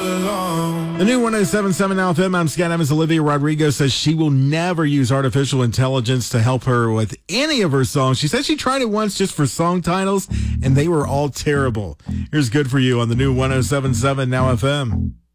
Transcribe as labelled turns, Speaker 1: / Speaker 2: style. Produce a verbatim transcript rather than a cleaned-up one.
Speaker 1: The new one oh seven point seven Now F M, I'm Scott Evans. Olivia Rodrigo says she will never use artificial intelligence to help her with any of her songs. She said she tried it once just for song titles, and they were all terrible. Here's Good For You on the new one oh seven point seven Now F M.